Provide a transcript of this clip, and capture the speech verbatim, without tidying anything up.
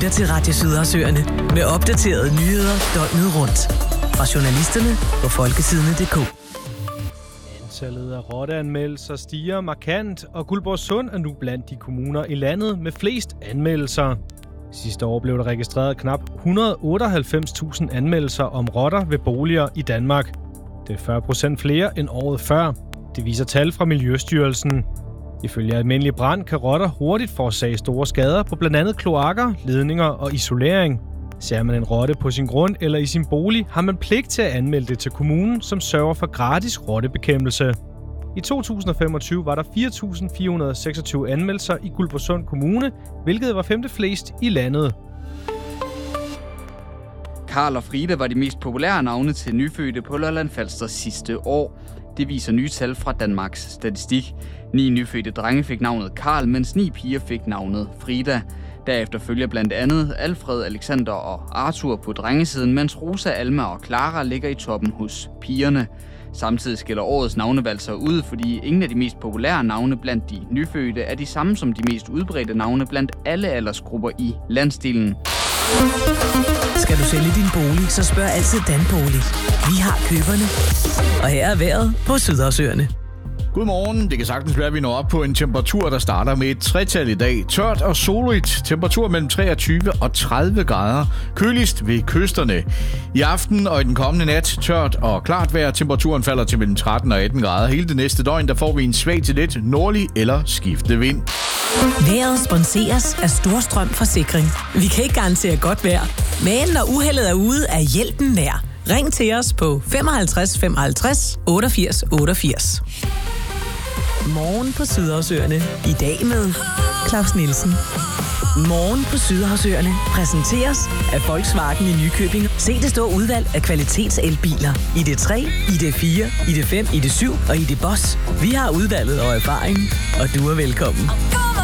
til Radio Sydhavsøerne med opdaterede nyheder døgnet rundt. Fra journalisterne på folketidene punktum d k. Antallet af rotteanmeldelser stiger markant, og Guldborgsund er nu blandt de kommuner i landet med flest anmeldelser. Sidste år blev der registreret knap et hundrede og otteoghalvfems tusind anmeldelser om rotter ved boliger i Danmark. Det er fyrre procent flere end året før. Det viser tal fra Miljøstyrelsen. Ifølge almindelig brand kan rotter hurtigt forårsage store skader på blandt andet kloakker, ledninger og isolering. Ser man en rotte på sin grund eller i sin bolig, har man pligt til at anmelde det til kommunen, som sørger for gratis rottebekæmpelse. I to tusind og femogtyve var der fire tusind fire hundrede og seksogtyve anmeldelser i Guldborgsund Kommune, hvilket var femte flest i landet. Karl og Frida var de mest populære navne til nyfødte på Lolland-Falster sidste år. Det viser nye tal fra Danmarks Statistik. Ni nyfødte drenge fik navnet Karl, mens ni piger fik navnet Frida. Derefter følger blandt andet Alfred, Alexander og Arthur på drengesiden, mens Rosa, Alma og Clara ligger i toppen hos pigerne. Samtidig skiller årets navnevalg sig ud, fordi ingen af de mest populære navne blandt de nyfødte er de samme som de mest udbredte navne blandt alle aldersgrupper i landsdelen. Skal du sælge din bolig, så spørg altid Danbolig. Vi har køberne. Og her er vejret på Sydhavsøerne. Godmorgen. Det kan sagtens være, at vi når op på en temperatur, der starter med et tretal i dag. Tørt og solrigt. Temperatur mellem treogtyve og tredive grader. Køligst ved kysterne. I aften og i den kommende nat tørt og klart vejr. Temperaturen falder til mellem tretten og atten grader. Hele det næste døgn, der får vi en svag til let nordlig eller skiftende vind. Vejret sponseres af Storstrøm Forsikring. Vi kan ikke garantere godt vejr, men når uheldet er ude, er hjælpen nær. Ring til os på femoghalvtreds femoghalvtreds otteogfirs otteogfirs. Morgen på Sydhavsøerne. I dag med Claus Nielsen. Morgen på Sydhavsøerne præsenteres af Volkswagen i Nykøbing. Se det store udvalg af kvalitetselbiler. I D tre, I D fire, I D fem, I D syv og I D Boss. Vi har udvalget og erfaring, og du er velkommen.